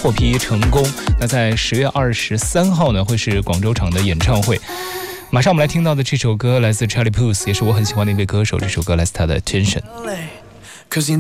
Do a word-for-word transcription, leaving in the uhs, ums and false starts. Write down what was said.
获批成功。那在十月二十三号呢，会是广州场的演唱会。马上我们来听到的这首歌来自 Charlie Puth， 也是我很喜欢的一位歌手，这首歌来自他的 Attention。